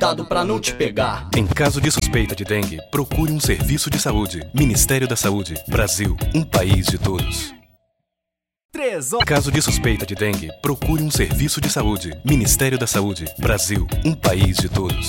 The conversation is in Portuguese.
Cuidado pra não te pegar. Em caso de suspeita de dengue, procure um serviço de saúde. Ministério da Saúde. Brasil, um país de todos. Em caso de suspeita de dengue, procure um serviço de saúde. Ministério da Saúde. Brasil, um país de todos.